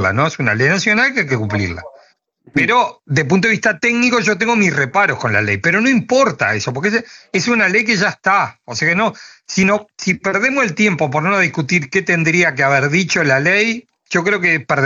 cumplirla, ¿no? Es una ley nacional que hay que cumplirla. Pero de punto de vista técnico yo tengo mis reparos con la ley, pero no importa eso, porque es una ley que ya está. O sea que no, si perdemos el tiempo por no discutir qué tendría que haber dicho la ley, yo creo que